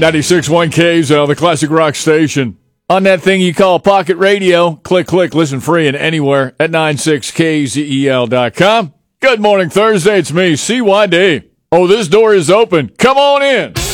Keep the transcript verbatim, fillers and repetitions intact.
ninety-six point one K Z L, the classic rock station. On that thing you call pocket radio, click, click, listen free and anywhere at ninety-six K Z E L dot com. Good morning, Thursday. It's me, C Y D. Oh, this door is open. Come on in.